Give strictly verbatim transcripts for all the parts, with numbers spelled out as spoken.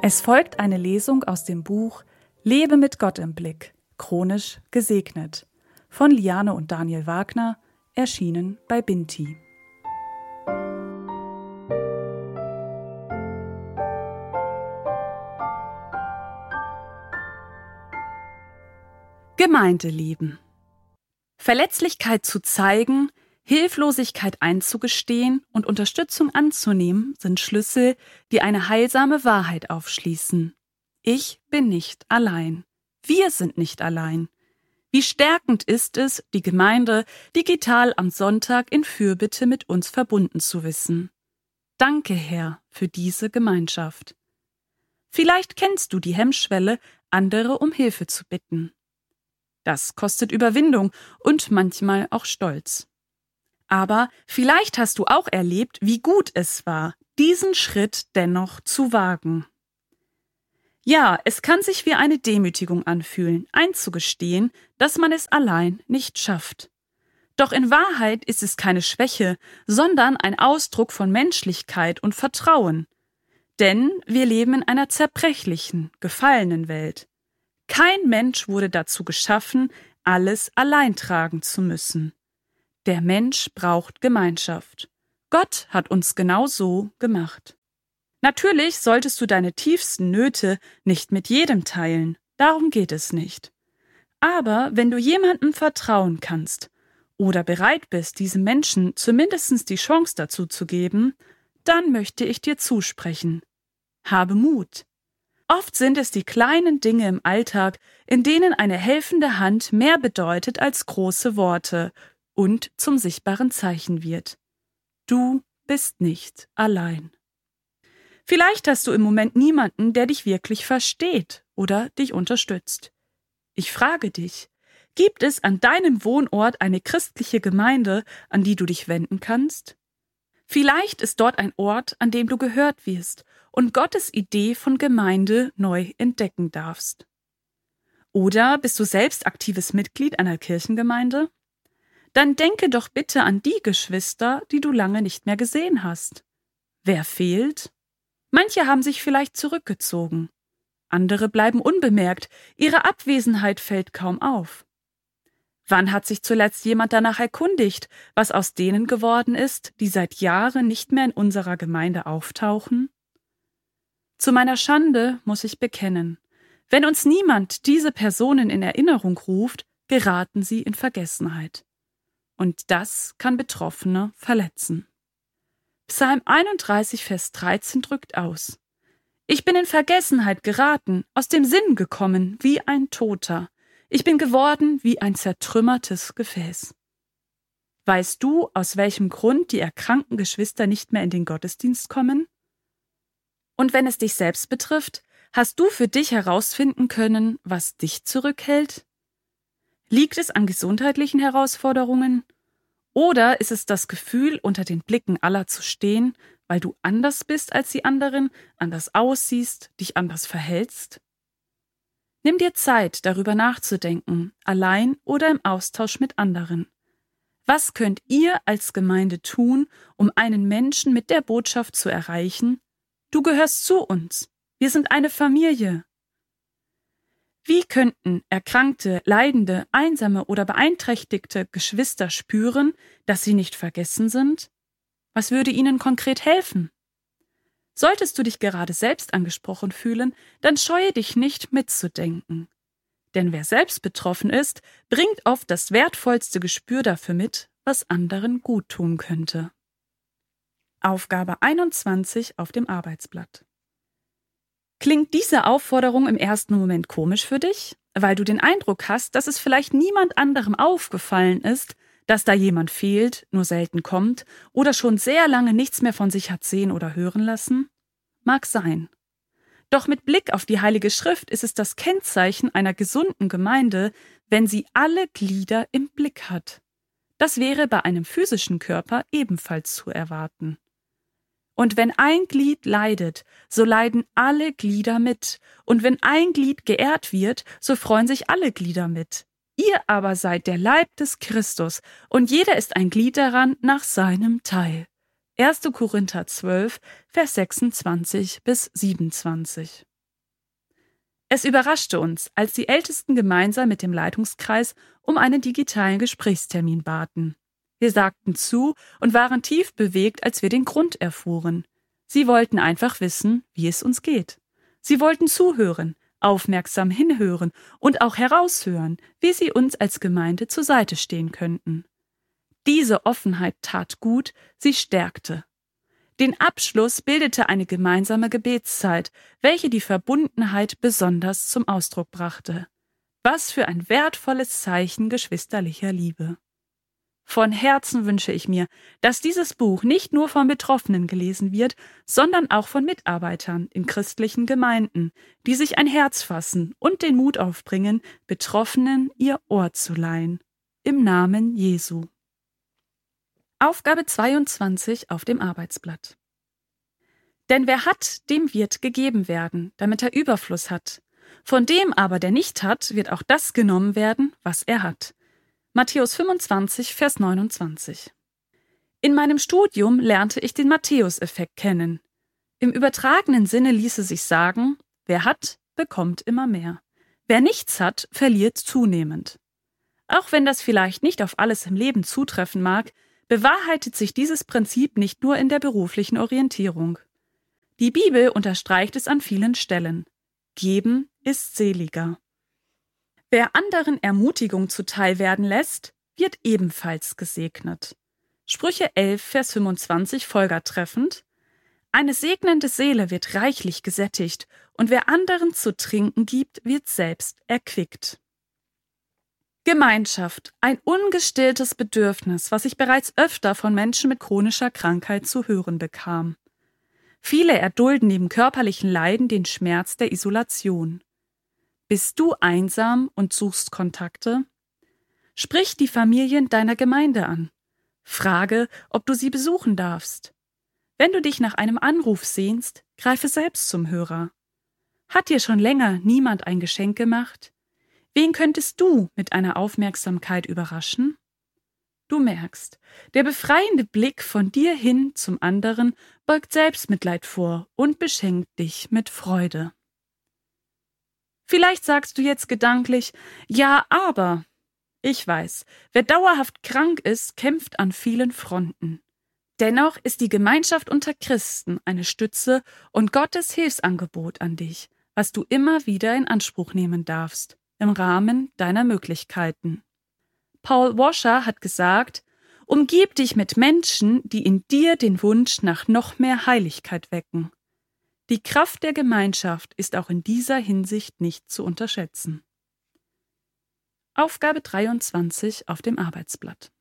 Es folgt eine Lesung aus dem Buch Lebe mit Gott im Blick, chronisch gesegnet, von Liane und Daniel Wagner, erschienen bei Binti. Gemeindeleben. Verletzlichkeit zu zeigen, Hilflosigkeit einzugestehen und Unterstützung anzunehmen, sind Schlüssel, die eine heilsame Wahrheit aufschließen. Ich bin nicht allein. Wir sind nicht allein. Wie stärkend ist es, die Gemeinde digital am Sonntag in Fürbitte mit uns verbunden zu wissen. Danke, Herr, für diese Gemeinschaft. Vielleicht kennst du die Hemmschwelle, andere um Hilfe zu bitten. Das kostet Überwindung und manchmal auch Stolz. Aber vielleicht hast du auch erlebt, wie gut es war, diesen Schritt dennoch zu wagen. Ja, es kann sich wie eine Demütigung anfühlen, einzugestehen, dass man es allein nicht schafft. Doch in Wahrheit ist es keine Schwäche, sondern ein Ausdruck von Menschlichkeit und Vertrauen. Denn wir leben in einer zerbrechlichen, gefallenen Welt. Kein Mensch wurde dazu geschaffen, alles allein tragen zu müssen. Der Mensch braucht Gemeinschaft. Gott hat uns genau so gemacht. Natürlich solltest du deine tiefsten Nöte nicht mit jedem teilen, darum geht es nicht. Aber wenn du jemandem vertrauen kannst oder bereit bist, diesem Menschen zumindest die Chance dazu zu geben, dann möchte ich dir zusprechen. Habe Mut. Oft sind es die kleinen Dinge im Alltag, in denen eine helfende Hand mehr bedeutet als große Worte und zum sichtbaren Zeichen wird. Du bist nicht allein. Vielleicht hast du im Moment niemanden, der dich wirklich versteht oder dich unterstützt. Ich frage dich, gibt es an deinem Wohnort eine christliche Gemeinde, an die du dich wenden kannst? Vielleicht ist dort ein Ort, an dem du gehört wirst und Gottes Idee von Gemeinde neu entdecken darfst. Oder bist du selbst aktives Mitglied einer Kirchengemeinde? Dann denke doch bitte an die Geschwister, die du lange nicht mehr gesehen hast. Wer fehlt? Manche haben sich vielleicht zurückgezogen. Andere bleiben unbemerkt, ihre Abwesenheit fällt kaum auf. Wann hat sich zuletzt jemand danach erkundigt, was aus denen geworden ist, die seit Jahren nicht mehr in unserer Gemeinde auftauchen? Zu meiner Schande muss ich bekennen, wenn uns niemand diese Personen in Erinnerung ruft, geraten sie in Vergessenheit. Und das kann Betroffene verletzen. Psalm einunddreißig, Vers dreizehn drückt aus: Ich bin in Vergessenheit geraten, aus dem Sinn gekommen wie ein Toter. Ich bin geworden wie ein zertrümmertes Gefäß. Weißt du, aus welchem Grund die erkrankten Geschwister nicht mehr in den Gottesdienst kommen? Und wenn es dich selbst betrifft, hast du für dich herausfinden können, was dich zurückhält? Liegt es an gesundheitlichen Herausforderungen? Oder ist es das Gefühl, unter den Blicken aller zu stehen, weil du anders bist als die anderen, anders aussiehst, dich anders verhältst? Nimm dir Zeit, darüber nachzudenken, allein oder im Austausch mit anderen. Was könnt ihr als Gemeinde tun, um einen Menschen mit der Botschaft zu erreichen? Du gehörst zu uns. Wir sind eine Familie. Wie könnten erkrankte, leidende, einsame oder beeinträchtigte Geschwister spüren, dass sie nicht vergessen sind? Was würde ihnen konkret helfen? Solltest du dich gerade selbst angesprochen fühlen, dann scheue dich nicht mitzudenken. Denn wer selbst betroffen ist, bringt oft das wertvollste Gespür dafür mit, was anderen gut tun könnte. Aufgabe einundzwanzig auf dem Arbeitsblatt. Klingt diese Aufforderung im ersten Moment komisch für dich, weil du den Eindruck hast, dass es vielleicht niemand anderem aufgefallen ist, dass da jemand fehlt, nur selten kommt oder schon sehr lange nichts mehr von sich hat sehen oder hören lassen? Mag sein. Doch mit Blick auf die Heilige Schrift ist es das Kennzeichen einer gesunden Gemeinde, wenn sie alle Glieder im Blick hat. Das wäre bei einem physischen Körper ebenfalls zu erwarten. Und wenn ein Glied leidet, so leiden alle Glieder mit. Und wenn ein Glied geehrt wird, so freuen sich alle Glieder mit. Ihr aber seid der Leib des Christus, und jeder ist ein Glied daran nach seinem Teil. erster Korinther zwölf, Vers sechsundzwanzig bis siebenundzwanzig. Es überraschte uns, als die Ältesten gemeinsam mit dem Leitungskreis um einen digitalen Gesprächstermin baten. Wir sagten zu und waren tief bewegt, als wir den Grund erfuhren. Sie wollten einfach wissen, wie es uns geht. Sie wollten zuhören, aufmerksam hinhören und auch heraushören, wie sie uns als Gemeinde zur Seite stehen könnten. Diese Offenheit tat gut, sie stärkte. Den Abschluss bildete eine gemeinsame Gebetszeit, welche die Verbundenheit besonders zum Ausdruck brachte. Was für ein wertvolles Zeichen geschwisterlicher Liebe. Von Herzen wünsche ich mir, dass dieses Buch nicht nur von Betroffenen gelesen wird, sondern auch von Mitarbeitern in christlichen Gemeinden, die sich ein Herz fassen und den Mut aufbringen, Betroffenen ihr Ohr zu leihen. Im Namen Jesu. Aufgabe zweiundzwanzig auf dem Arbeitsblatt. Denn wer hat, dem wird gegeben werden, damit er Überfluss hat. Von dem aber, der nicht hat, wird auch das genommen werden, was er hat. Matthäus fünfundzwanzig, Vers neunundzwanzig. In meinem Studium lernte ich den Matthäus-Effekt kennen. Im übertragenen Sinne ließe sich sagen, wer hat, bekommt immer mehr. Wer nichts hat, verliert zunehmend. Auch wenn das vielleicht nicht auf alles im Leben zutreffen mag, bewahrheitet sich dieses Prinzip nicht nur in der beruflichen Orientierung. Die Bibel unterstreicht es an vielen Stellen. Geben ist seliger. Wer anderen Ermutigung zuteil werden lässt, wird ebenfalls gesegnet. Sprüche elf, Vers fünfundzwanzig folgertreffend: Eine segnende Seele wird reichlich gesättigt, und wer anderen zu trinken gibt, wird selbst erquickt. Gemeinschaft, ein ungestilltes Bedürfnis, was ich bereits öfter von Menschen mit chronischer Krankheit zu hören bekam. Viele erdulden neben körperlichen Leiden den Schmerz der Isolation. Bist du einsam und suchst Kontakte? Sprich die Familien deiner Gemeinde an. Frage, ob du sie besuchen darfst. Wenn du dich nach einem Anruf sehnst, greife selbst zum Hörer. Hat dir schon länger niemand ein Geschenk gemacht? Wen könntest du mit einer Aufmerksamkeit überraschen? Du merkst, der befreiende Blick von dir hin zum anderen beugt Selbstmitleid vor und beschenkt dich mit Freude. Vielleicht sagst du jetzt gedanklich, ja, aber. Ich weiß, wer dauerhaft krank ist, kämpft an vielen Fronten. Dennoch ist die Gemeinschaft unter Christen eine Stütze und Gottes Hilfsangebot an dich, was du immer wieder in Anspruch nehmen darfst, im Rahmen deiner Möglichkeiten. Paul Washer hat gesagt, umgib dich mit Menschen, die in dir den Wunsch nach noch mehr Heiligkeit wecken. Die Kraft der Gemeinschaft ist auch in dieser Hinsicht nicht zu unterschätzen. Aufgabe dreiundzwanzig auf dem Arbeitsblatt.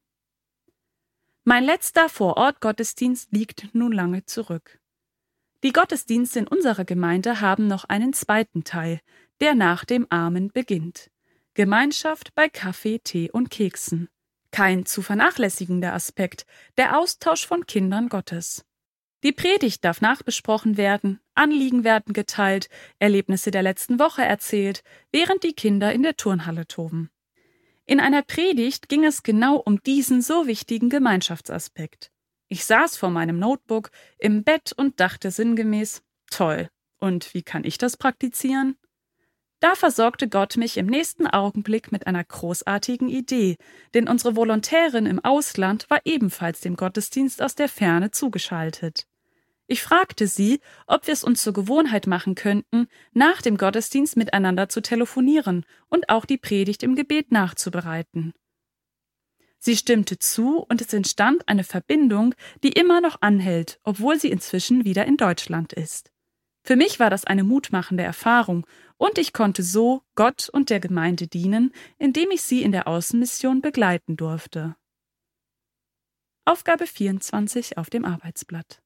Mein letzter Vorort-Gottesdienst liegt nun lange zurück. Die Gottesdienste in unserer Gemeinde haben noch einen zweiten Teil, der nach dem Amen beginnt. Gemeinschaft bei Kaffee, Tee und Keksen. Kein zu vernachlässigender Aspekt, der Austausch von Kindern Gottes. Die Predigt darf nachbesprochen werden, Anliegen werden geteilt, Erlebnisse der letzten Woche erzählt, während die Kinder in der Turnhalle toben. In einer Predigt ging es genau um diesen so wichtigen Gemeinschaftsaspekt. Ich saß vor meinem Notebook im Bett und dachte sinngemäß, toll, und wie kann ich das praktizieren? Da versorgte Gott mich im nächsten Augenblick mit einer großartigen Idee, denn unsere Volontärin im Ausland war ebenfalls dem Gottesdienst aus der Ferne zugeschaltet. Ich fragte sie, ob wir es uns zur Gewohnheit machen könnten, nach dem Gottesdienst miteinander zu telefonieren und auch die Predigt im Gebet nachzubereiten. Sie stimmte zu und es entstand eine Verbindung, die immer noch anhält, obwohl sie inzwischen wieder in Deutschland ist. Für mich war das eine mutmachende Erfahrung und ich konnte so Gott und der Gemeinde dienen, indem ich sie in der Außenmission begleiten durfte. Aufgabe vierundzwanzig auf dem Arbeitsblatt.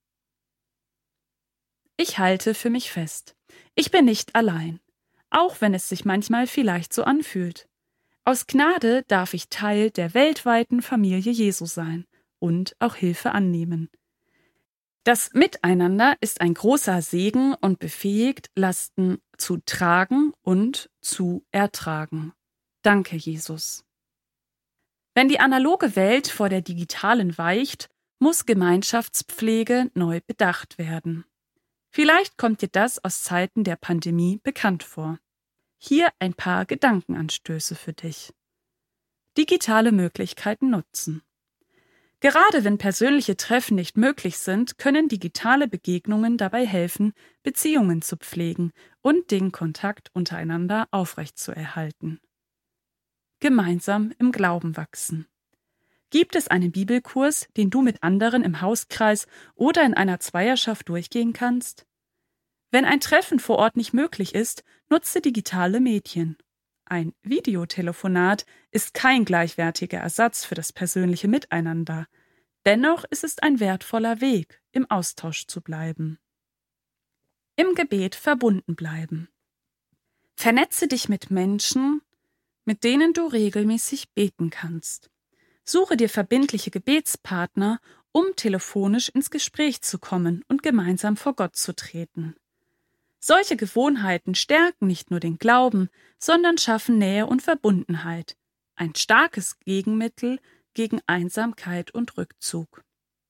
Ich halte für mich fest. Ich bin nicht allein, auch wenn es sich manchmal vielleicht so anfühlt. Aus Gnade darf ich Teil der weltweiten Familie Jesu sein und auch Hilfe annehmen. Das Miteinander ist ein großer Segen und befähigt, Lasten zu tragen und zu ertragen. Danke, Jesus. Wenn die analoge Welt vor der digitalen weicht, muss Gemeinschaftspflege neu bedacht werden. Vielleicht kommt dir das aus Zeiten der Pandemie bekannt vor. Hier ein paar Gedankenanstöße für dich. Digitale Möglichkeiten nutzen. Gerade wenn persönliche Treffen nicht möglich sind, können digitale Begegnungen dabei helfen, Beziehungen zu pflegen und den Kontakt untereinander aufrechtzuerhalten. Gemeinsam im Glauben wachsen. Gibt es einen Bibelkurs, den du mit anderen im Hauskreis oder in einer Zweierschaft durchgehen kannst? Wenn ein Treffen vor Ort nicht möglich ist, nutze digitale Medien. Ein Videotelefonat ist kein gleichwertiger Ersatz für das persönliche Miteinander. Dennoch ist es ein wertvoller Weg, im Austausch zu bleiben. Im Gebet verbunden bleiben. Vernetze dich mit Menschen, mit denen du regelmäßig beten kannst. Suche dir verbindliche Gebetspartner, um telefonisch ins Gespräch zu kommen und gemeinsam vor Gott zu treten. Solche Gewohnheiten stärken nicht nur den Glauben, sondern schaffen Nähe und Verbundenheit, ein starkes Gegenmittel gegen Einsamkeit und Rückzug.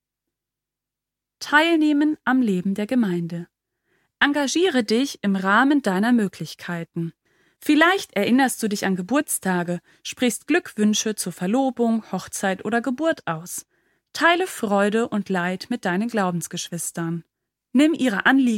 Teilnehmen am Leben der Gemeinde. Engagiere dich im Rahmen deiner Möglichkeiten. Vielleicht erinnerst du dich an Geburtstage, sprichst Glückwünsche zur Verlobung, Hochzeit oder Geburt aus. Teile Freude und Leid mit deinen Glaubensgeschwistern. Nimm ihre Anliegen